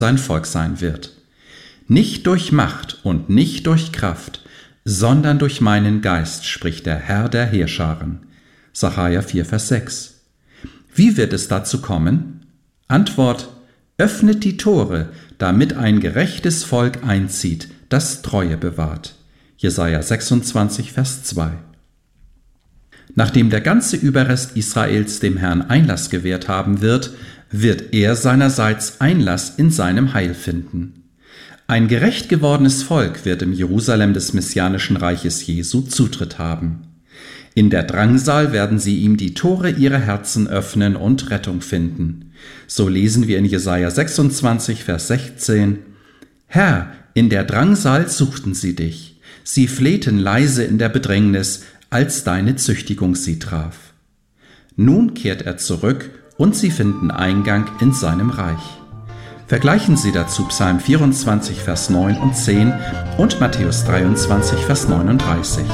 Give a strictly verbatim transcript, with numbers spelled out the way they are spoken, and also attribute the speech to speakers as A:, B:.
A: sein Volk sein wird. Nicht durch Macht und nicht durch Kraft, sondern durch meinen Geist, spricht der Herr der Heerscharen. Sacharja vier, Vers sechs. Wie wird es dazu kommen? Antwort: Öffnet die Tore, damit ein gerechtes Volk einzieht, das Treue bewahrt. Jesaja sechsundzwanzig, Vers zwei. Nachdem der ganze Überrest Israels dem Herrn Einlass gewährt haben wird, wird er seinerseits Einlass in seinem Heil finden. Ein gerecht gewordenes Volk wird im Jerusalem des messianischen Reiches Jesu Zutritt haben. In der Drangsal werden sie ihm die Tore ihrer Herzen öffnen und Rettung finden. So lesen wir in Jesaja sechsundzwanzig, Vers sechzehn: Herr, in der Drangsal suchten sie dich. Sie flehten leise in der Bedrängnis, als deine Züchtigung sie traf. Nun kehrt er zurück und sie finden Eingang in seinem Reich. Vergleichen Sie dazu Psalm vierundzwanzig, Vers neun und zehn und Matthäus dreiundzwanzig, Vers neununddreißig.